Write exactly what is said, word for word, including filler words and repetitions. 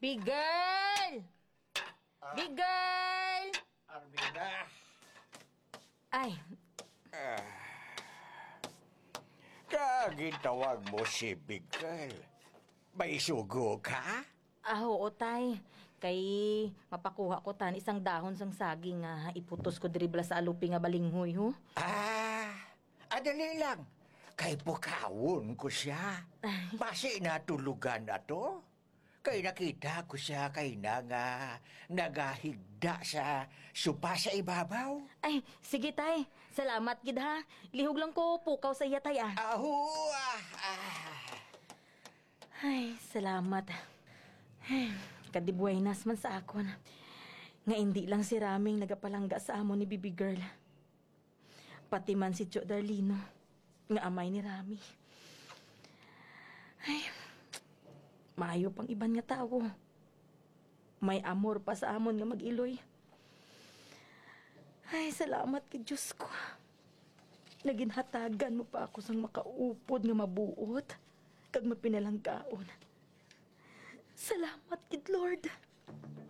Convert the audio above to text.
Big girl! Ah. Big girl! Armida. Ay, Kagitawag mo si Big Girl. May sugo ka? ah, oo, tay. Kay mapakuha ko tan isang dahon sang saging nga iputos ko dribla sa alupi nga balinghoy, ho. Ah, adali lang. Kay pukawon ko siya. Basi natulugan na to. Kay nakita ko siya kay na nga nagahigda sa supa sa ibabaw. Ay, sige, tay. Salamat, gid, ha. Lihog lang ko pukaw sa iya, tay, ah. Ahu, ah, ah. Ay, salamat. Ay, kadibuenas man sa akon. Nga hindi lang si Raming nagapalangga sa amo ni Bibi Girl. Pati man si Jo Darlino, nga amay ni Rami. Ay, maayo pang iban nga tao. May amor pa sa amon nga mag-iloy. Ay, salamat kay Diyos ko. Naginhatagan mo pa ako sang makaupod nga mabuot kag mapinalanggaon. Salamat kid Lord.